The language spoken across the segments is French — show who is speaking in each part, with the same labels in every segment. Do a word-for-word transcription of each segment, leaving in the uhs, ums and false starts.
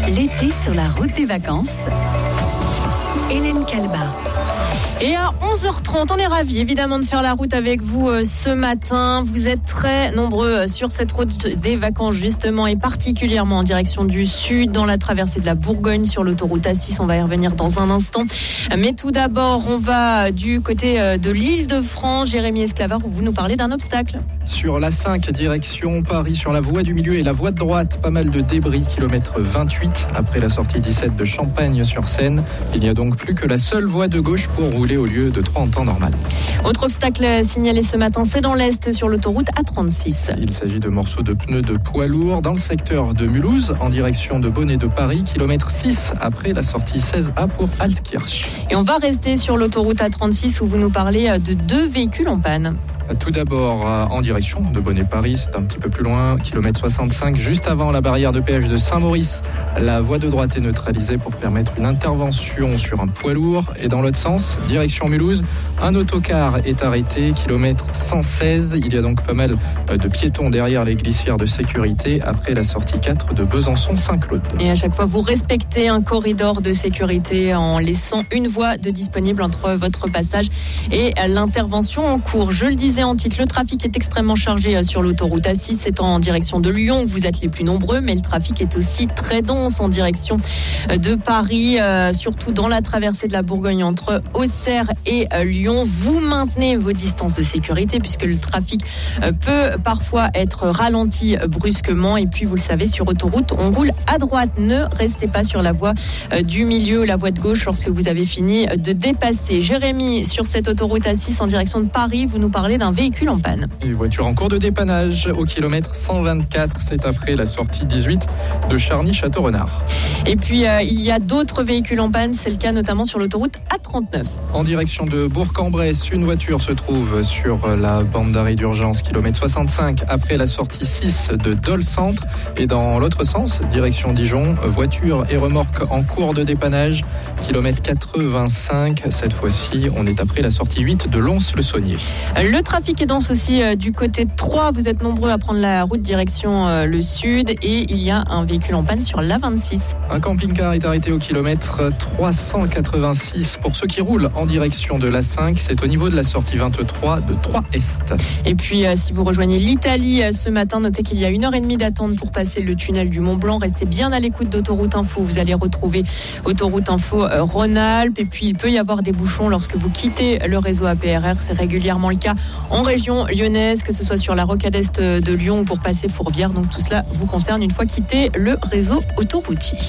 Speaker 1: L'été sur la route des vacances. Hélène Calba.
Speaker 2: Et à onze heures trente, on est ravis évidemment de faire la route avec vous euh, ce matin. Vous êtes très nombreux euh, sur cette route des vacances justement, et particulièrement en direction du sud, dans la traversée de la Bourgogne sur l'autoroute A six. On va y revenir dans un instant. Mais tout d'abord, on va du côté euh, de l'Île-de-France. Jérémy Esclavard, où vous nous parlez d'un obstacle.
Speaker 3: Sur l'A cinq, direction Paris, sur la voie du milieu et la voie de droite, pas mal de débris, kilomètre vingt-huit, après la sortie dix-sept de Champagne-sur-Seine. Il n'y a donc plus que la seule voie de gauche pour rouler au lieu de trois en temps normal.
Speaker 2: Autre obstacle signalé ce matin, c'est dans l'Est sur l'autoroute A trente-six.
Speaker 3: Il s'agit de morceaux de pneus de poids lourds dans le secteur de Mulhouse, en direction de Bonnet de Paris, kilomètre six, après la sortie seize A pour Altkirch.
Speaker 2: Et on va rester sur l'autoroute A trente-six où vous nous parlez de deux véhicules en panne.
Speaker 3: Tout d'abord en direction de Bonnet-Paris, c'est un petit peu plus loin, kilomètre soixante-cinq, juste avant la barrière de péage de Saint-Maurice. La voie de droite est neutralisée pour permettre une intervention sur un poids lourd. Et dans l'autre sens, direction Mulhouse, un autocar est arrêté, kilomètre cent seize. Il y a donc pas mal de piétons derrière les glissières de sécurité après la sortie quatre de Besançon-Saint-Claude.
Speaker 2: Et à chaque fois, vous respectez un corridor de sécurité en laissant une voie de disponible entre votre passage et l'intervention en cours. Je le disais en titre, le trafic est extrêmement chargé sur l'autoroute A six. C'est en direction de Lyon que vous êtes les plus nombreux, mais le trafic est aussi très dense en direction de Paris, euh, surtout dans la traversée de la Bourgogne entre Auxerre et euh, Lyon. Vous maintenez vos distances de sécurité puisque le trafic euh, peut parfois être ralenti euh, brusquement. Et puis, vous le savez, sur autoroute, on roule à droite. Ne restez pas sur la voie euh, du milieu, la voie de gauche lorsque vous avez fini de dépasser. Jérémy, sur cette autoroute A six en direction de Paris, vous nous parlez d'un véhicule en panne.
Speaker 3: Une voiture en cours de dépannage au kilomètre cent vingt-quatre, c'est après la sortie dix-huit de Charny-Château-Renard.
Speaker 2: Et puis euh, il y a d'autres véhicules en panne, c'est le cas notamment sur l'autoroute A trente-neuf.
Speaker 3: En direction de Bourg-en-Bresse, une voiture se trouve sur la bande d'arrêt d'urgence kilomètre soixante-cinq après la sortie six de Dole-Centre. Et dans l'autre sens, direction Dijon, voiture et remorque en cours de dépannage kilomètre quatre-vingt-cinq. Cette fois-ci, on est après la sortie huit de Lons-le-Saunier.
Speaker 2: Le trafic est dense aussi euh, du côté de Troyes. Vous êtes nombreux à prendre la route direction euh, le sud et il y a un véhicule en panne sur l'A vingt-six.
Speaker 3: Un camping-car est arrêté au kilomètre trois cent quatre-vingt-six. Pour ceux qui roulent en direction de l'A cinq, c'est au niveau de la sortie vingt-trois de Troyes-Est.
Speaker 2: Et puis, euh, si vous rejoignez l'Italie euh, ce matin, notez qu'il y a une heure et demie d'attente pour passer le tunnel du Mont-Blanc. Restez bien à l'écoute d'Autoroute Info. Vous allez retrouver Autoroute Info euh, Rhône-Alpes. Et puis, il peut y avoir des bouchons lorsque vous quittez le réseau A P R R. C'est régulièrement le cas en région lyonnaise, que ce soit sur la rocade est de Lyon ou pour passer Fourvière. Donc tout cela vous concerne une fois quitté le réseau autoroutier.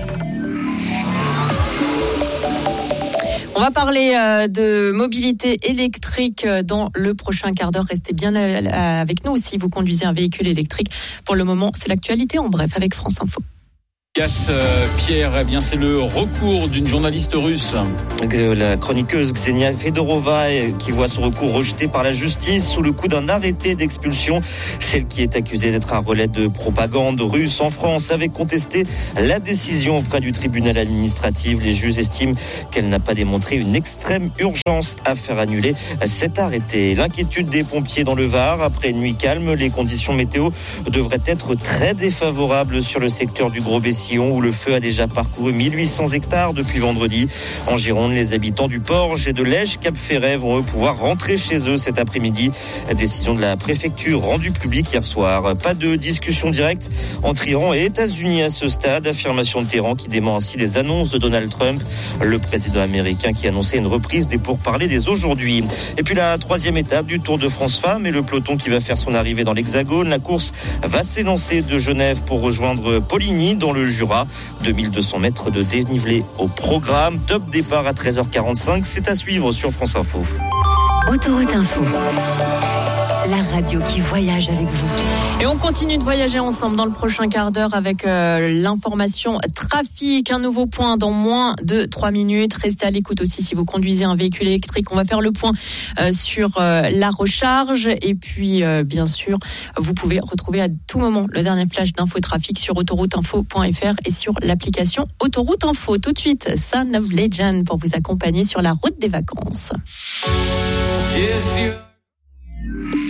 Speaker 2: On va parler euh, de mobilité électrique dans le prochain quart d'heure. Restez bien avec nous si vous conduisez un véhicule électrique. Pour le moment, c'est l'actualité en bref avec France Info.
Speaker 4: Pierre, eh bien c'est le recours d'une journaliste russe.
Speaker 5: La chroniqueuse Ksenia Fedorova qui voit son recours rejeté par la justice sous le coup d'un arrêté d'expulsion. Celle qui est accusée d'être un relais de propagande russe en France avait contesté la décision auprès du tribunal administratif. Les juges estiment qu'elle n'a pas démontré une extrême urgence à faire annuler cet arrêté. L'inquiétude des pompiers dans le Var. Après une nuit calme, les conditions météo devraient être très défavorables sur le secteur du Gros-Bessillon, où le feu a déjà parcouru mille huit cents hectares depuis vendredi. En Gironde, les habitants du Porge et de Lège-Cap-Ferret vont eux pouvoir rentrer chez eux cet après-midi. Décision de la préfecture rendue publique hier soir. Pas de discussion directe entre Iran et États-Unis à ce stade. Affirmation de Téhéran qui dément ainsi les annonces de Donald Trump, le président américain qui annonçait une reprise des pourparlers dès aujourd'hui. Et puis la troisième étape du Tour de France Femmes et le peloton qui va faire son arrivée dans l'Hexagone. La course va s'élancer de Genève pour rejoindre Poligny dans le Jura. deux mille deux cents mètres de dénivelé au programme. Top départ à treize heures quarante-cinq. C'est à suivre sur France Info.
Speaker 1: Autoroute Info. La radio qui voyage avec vous.
Speaker 2: Et on continue de voyager ensemble dans le prochain quart d'heure avec euh, l'information trafic. Un nouveau point dans moins de trois minutes. Restez à l'écoute aussi si vous conduisez un véhicule électrique. On va faire le point euh, sur euh, la recharge. Et puis, euh, bien sûr, vous pouvez retrouver à tout moment le dernier flash d'infotrafic sur autoroute info point f r et sur l'application Autoroute Info. Tout de suite, Son of Legend pour vous accompagner sur la route des vacances.
Speaker 6: If you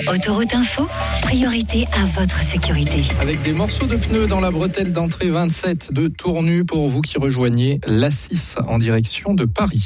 Speaker 1: Autoroute Info, priorité à votre sécurité.
Speaker 3: Avec des morceaux de pneus dans la bretelle d'entrée vingt-sept de Tournu pour vous qui rejoignez l'A six en direction de Paris.